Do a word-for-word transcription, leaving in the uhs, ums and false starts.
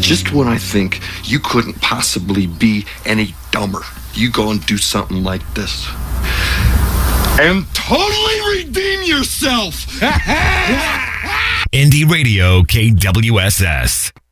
Just when I think you couldn't possibly be any dumber, you go and do something like this. And totally redeem yourself! Indie Radio K W S S.